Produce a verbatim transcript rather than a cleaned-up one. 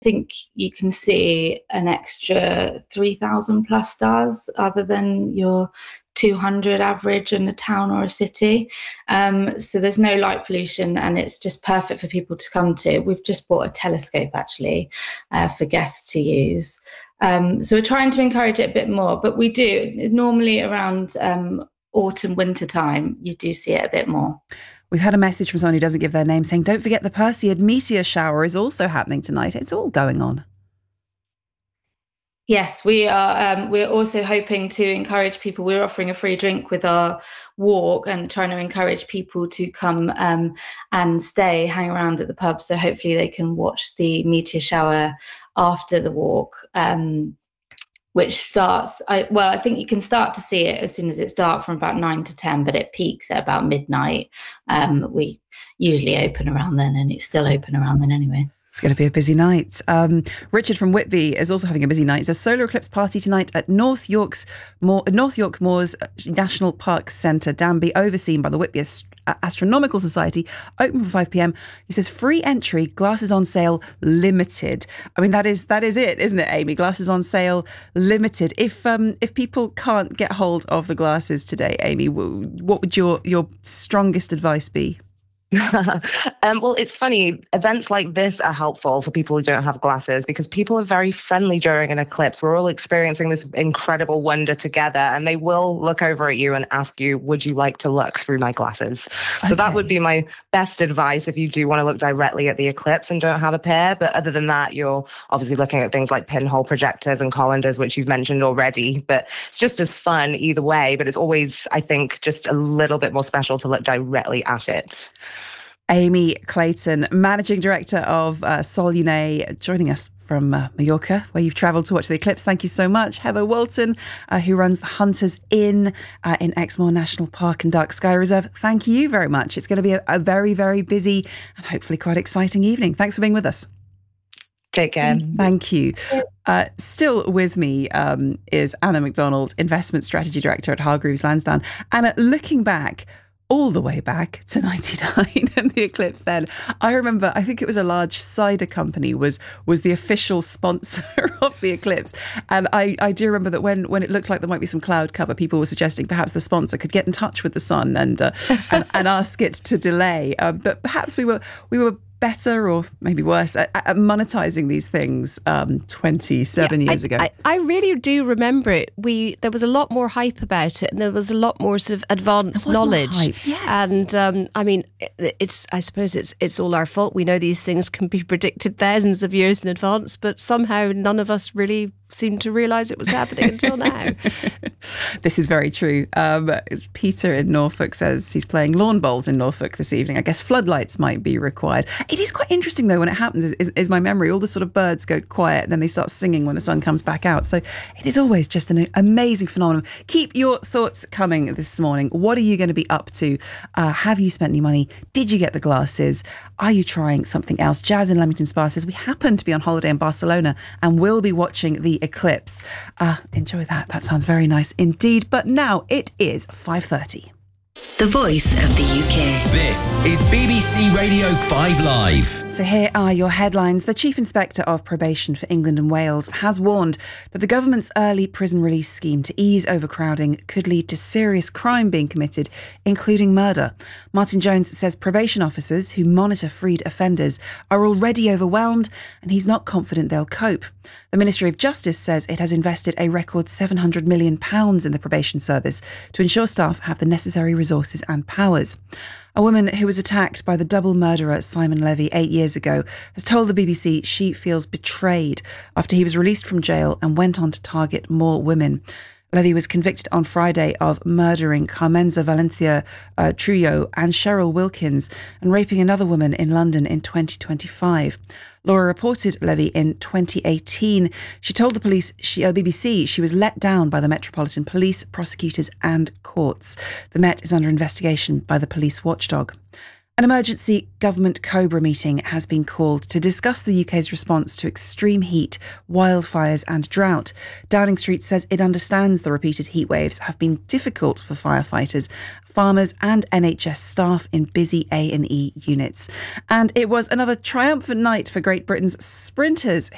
think you can see an extra three thousand plus stars other than your two hundred average in a town or a city. Um, so there's no light pollution, and it's just perfect for people to come to. We've just bought a telescope actually uh, for guests to use. Um, so we're trying to encourage it a bit more, but we do normally around um, autumn, winter time, you do see it a bit more. We've had a message from someone who doesn't give their name saying, don't forget the Perseid meteor shower is also happening tonight. It's all going on. Yes, we are. Um, we're also hoping to encourage people. We're offering a free drink with our walk and trying to encourage people to come um, and stay, hang around at the pub. So hopefully they can watch the meteor shower after the walk, um, which starts, I, well, I think you can start to see it as soon as it's dark from about nine to ten, but it peaks at about midnight. Um, we usually open around then, and it's still open around then anyway. It's going to be a busy night. Um, Richard from Whitby is also having a busy night. It's a solar eclipse party tonight at North York's Moor, North York Moors National Park Centre, Danby, overseen by the Whitby Ast- Astronomical Society, open from five p.m. He says free entry, glasses on sale, limited. I mean, that is that is it, isn't it, Amy? Glasses on sale, limited. If um, if people can't get hold of the glasses today, Amy, what would your your strongest advice be? um, well, it's funny. Events like this are helpful for people who don't have glasses because people are very friendly during an eclipse. We're all experiencing this incredible wonder together, and they will look over at you and ask you, would you like to look through my glasses? Okay. So that would be my best advice if you do want to look directly at the eclipse and don't have a pair. But other than that, you're obviously looking at things like pinhole projectors and colanders, which you've mentioned already. But it's just as fun either way. But it's always, I think, just a little bit more special to look directly at it. Amy Clayton, Managing Director of uh, Sol Une, joining us from uh, Mallorca, where you've travelled to watch the eclipse. Thank you so much. Heather Walton, uh, who runs the Hunters Inn uh, in Exmoor National Park and Dark Sky Reserve. Thank you very much. It's going to be a, a very, very busy and hopefully quite exciting evening. Thanks for being with us. Take care. Thank you. Uh, still with me um, is Anna McDonald, Investment Strategy Director at Hargreaves Lansdown. Anna, looking back, all the way back to ninety-nine and the eclipse then. I remember, I think it was a large cider company was was the official sponsor of the eclipse. And I, I do remember that when, when it looked like there might be some cloud cover, people were suggesting perhaps the sponsor could get in touch with the Sun and uh, and, and ask it to delay. Uh, but perhaps we were we were better or maybe worse at, at monetizing these things um, twenty-seven yeah, years I, ago. I, I really do remember it. We there was a lot more hype about it, and there was a lot more sort of advanced knowledge. Hype, yes. And um, I mean, it, it's I suppose it's it's all our fault. We know these things can be predicted thousands of years in advance, but somehow none of us really seemed to realise it was happening until now. This is very true. Um, Peter in Norfolk says he's playing lawn bowls in Norfolk this evening. I guess floodlights might be required. It is quite interesting though when it happens, is, is, is my memory. All the sort of birds go quiet, then they start singing when the sun comes back out. So it is always just an amazing phenomenon. Keep your thoughts coming this morning. What are you going to be up to? Uh, have you spent any money? Did you get the glasses? Are you trying something else? Jazz in Leamington Spa says we happen to be on holiday in Barcelona and will be watching the eclipse. Uh, enjoy that. That sounds very nice indeed. But now it is five thirty. The voice of the U K. This is B B C Radio five Live. So here are your headlines. The Chief Inspector of Probation for England and Wales has warned that the government's early prison release scheme to ease overcrowding could lead to serious crime being committed, including murder. Martin Jones says probation officers who monitor freed offenders are already overwhelmed and he's not confident they'll cope. The Ministry of Justice says it has invested a record seven hundred million pounds in the probation service to ensure staff have the necessary resources and powers. A woman who was attacked by the double murderer Simon Levy eight years ago has told the B B C she feels betrayed after he was released from jail and went on to target more women. Levy was convicted on Friday of murdering Carmenza Valencia uh, Trujillo and Cheryl Wilkins and raping another woman in London in twenty twenty-five. Laura reported Levy in twenty eighteen. She told the police, she, uh, B B C, she was let down by the Metropolitan Police, prosecutors and courts. The Met is under investigation by the police watchdog. An emergency government COBRA meeting has been called to discuss the U K's response to extreme heat, wildfires and drought. Downing Street says it understands the repeated heat waves have been difficult for firefighters, farmers and N H S staff in busy A and E units. And it was another triumphant night for Great Britain's sprinters